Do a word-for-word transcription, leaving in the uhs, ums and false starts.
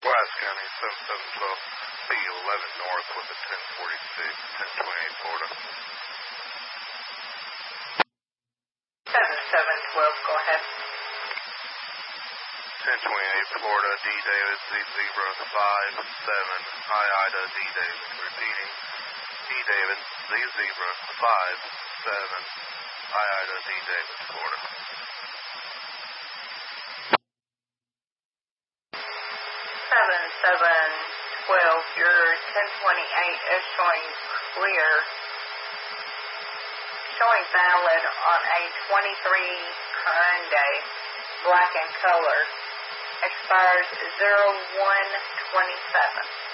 Wise County, seven seven one two, B eleven North with a ten forty-six, ten twenty-eight Florida. seven seven one two, go ahead. ten twenty-eight Florida, D Davis, Z Zebra, five seven, I Ida, D Davis, repeating, D Davis, Z Zebra, five seven, I Ida, D Davis, Florida. seven seven one two, your ten twenty-eight is showing clear, showing valid on a twenty-three Hyundai, black in color, expires zero one twenty-seven.